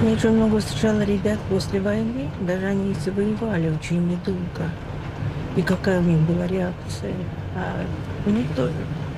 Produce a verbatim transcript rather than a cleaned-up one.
Я очень много встречала ребят после войны, даже они если воевали очень недолго. И какая у них была реакция. А у них тоже.